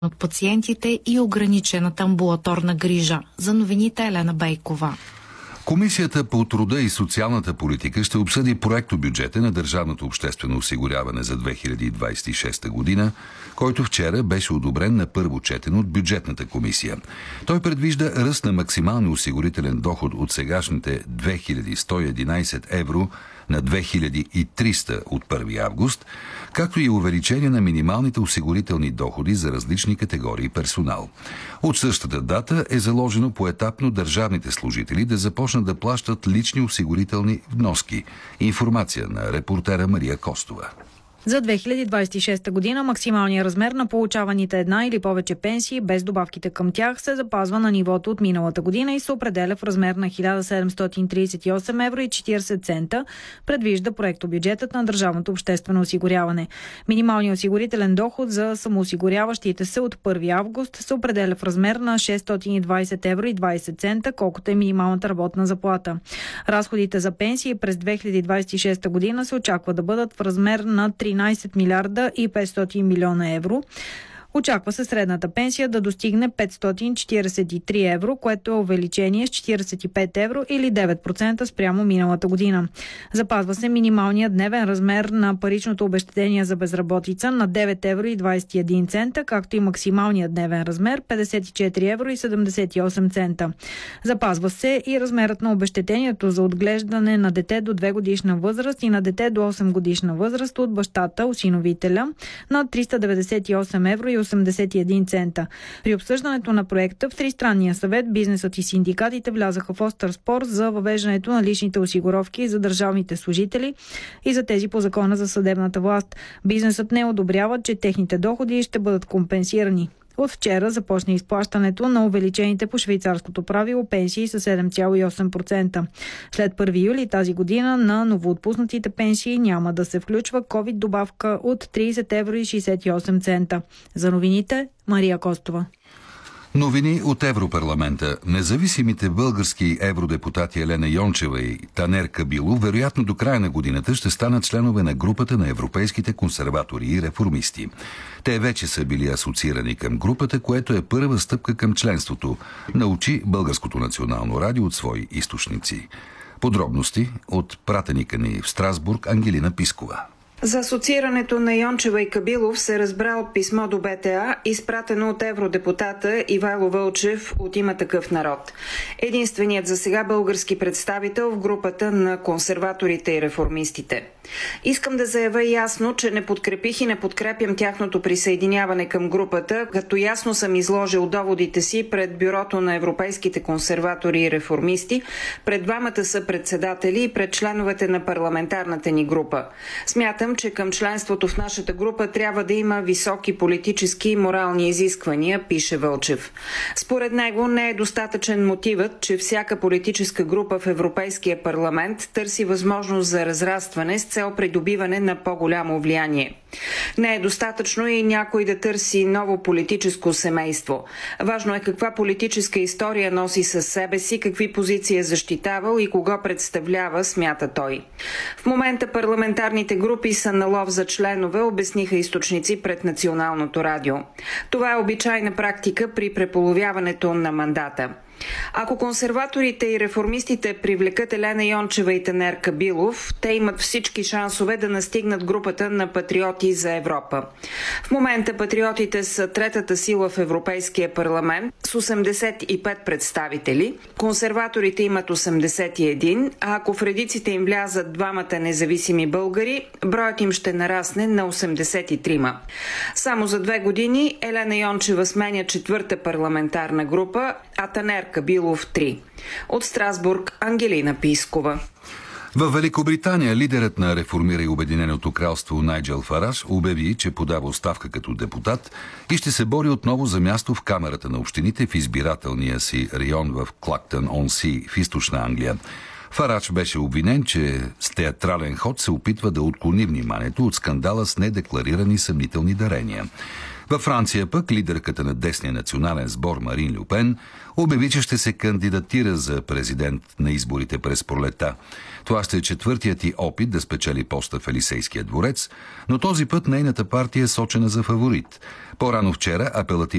от пациентите и ограничената амбулаторна грижа. За новините Елена Бейкова. Комисията по труда и социалната политика ще обсъди проектобюджета на Държавното обществено осигуряване за 2026 година, който вчера беше одобрен на първо четене от бюджетната комисия. Той предвижда ръст на максималния осигурителен доход от сегашните 2111 евро на 2300 от 1 август, както и увеличение на минималните осигурителни доходи за различни категории персонал. От същата дата е заложено поетапно държавните служители да започнат да плащат лични осигурителни вноски. Информация на репортера Мария Костова. За 2026 година максималният размер на получаваните една или повече пенсии без добавките към тях се запазва на нивото от миналата година и се определя в размер на 1738 евро и 40 цента, предвижда проектобюджетът на Държавното обществено осигуряване. Минималният осигурителен доход за самоосигуряващите се от 1 август се определя в размер на 620 евро и 20 цента, колкото е минималната работна заплата. Разходите за пенсии през 2026 година се очаква да бъдат в размер на 13 милиарда и 500 милиона евро. Очаква се средната пенсия да достигне 543 евро, което е увеличение с 45 евро или 9% спрямо миналата година. Запазва се минималният дневен размер на паричното обезщетение за безработица на 9 евро и 21 цента, както и максималният дневен размер 54 евро и 78 цента. Запазва се и размерът на обезщетението за отглеждане на дете до 2 годишна възраст и на дете до 8 годишна възраст от бащата, осиновителя, на 398 евро и 81 цента. При обсъждането на проекта в Тристранния съвет бизнесът и синдикатите влязаха в остър спор за въвеждането на личните осигуровки за държавните служители и за тези по закона за съдебната власт. Бизнесът не одобрява, че техните доходи ще бъдат компенсирани. От вчера започна изплащането на увеличените по швейцарското правило пенсии с 7,8%. След 1 юли тази година на новоотпуснатите пенсии няма да се включва ковид добавка от 30 евро и 68 цента. За новините Мария Костова. Новини от Европарламента. Независимите български евродепутати Елена Йончева и Танер Кабилов вероятно до края на годината ще станат членове на групата на европейските консерватори и реформисти. Те вече са били асоциирани към групата, което е първа стъпка към членството, научи Българското национално радио от свои източници. Подробности от пратеника ни в Страсбург Ангелина Пискова. За асоциирането на Йончева и Кабилов се разбра от писмо до БТА, изпратено от евродепутата Ивайло Вълчев от Има такъв народ. Единственият за сега български представител в групата на консерваторите и реформистите. Искам да заявя ясно, че не подкрепих и не подкрепям тяхното присъединяване към групата, като ясно съм изложил доводите си пред бюрото на европейските консерватори и реформисти, пред двамата съпредседатели и пред членовете на парламентарната ни група. Смятам, че към членството в нашата група трябва да има високи политически и морални изисквания, пише Вълчев. Според него не е достатъчен мотивът, че всяка политическа група в Европейския парламент търси възможност за разрастване с цел придобиване на по-голямо влияние. Не е достатъчно и някой да търси ново политическо семейство. Важно е каква политическа история носи със себе си, какви позиции е защитавал и кого представлява, смята той. В момента парламентарните групи са на лов за членове, обясниха източници пред Националното радио. Това е обичайна практика при преполовяването на мандата. Ако консерваторите и реформистите привлекат Елена Йончева и Танер Кабилов, те имат всички шансове да настигнат групата на Патриоти за Европа. В момента патриотите са третата сила в Европейския парламент с 85 представители, консерваторите имат 81, а ако в редиците им влязат двамата независими българи, броят им ще нарасне на 83. Само за 2 години Елена Йончева сменя 4-та парламентарна група, а Танер Кабилов 3. От Страсбург Ангелина Пискова. Във Великобритания лидерът на Реформира и Обединеното кралство Найджел Фараж обяви, че подава оставка като депутат и ще се бори отново за място в Камерата на общините в избирателния си район в Клактън-он-Си в източна Англия. Фарадж беше обвинен, че с театрален ход се опитва да отклони вниманието от скандала с недекларирани съмнителни дарения. Във Франция пък лидерката на десния национален сбор Марин Ле Пен обяви, че ще се кандидатира за президент на изборите през пролета. Това ще е четвъртият ти опит да спечели поста в Елисейския дворец, но този път нейната партия е сочена за фаворит. По-рано вчера апелативната